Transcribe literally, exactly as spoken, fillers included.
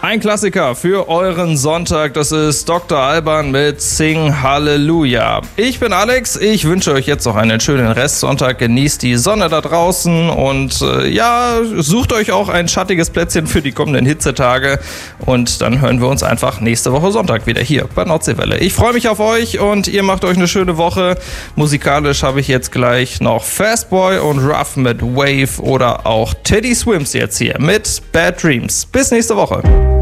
Ein Klassiker für euren Sonntag, das ist Doktor Alban mit Sing Hallelujah. Ich bin Alex, ich wünsche euch jetzt noch einen schönen Restsonntag, genießt die Sonne da draußen und äh, ja, sucht euch auch ein schattiges Plätzchen für die kommenden Hitzetage und dann hören wir uns einfach nächste Woche Sonntag wieder hier bei Nordseewelle. Ich freue mich auf euch und ihr macht euch eine schöne Woche. Musikalisch habe ich jetzt gleich noch Fastboy und Ruff mit Wave oder auch Teddy Swims jetzt hier mit Bad Dreams. Bis nächste Woche.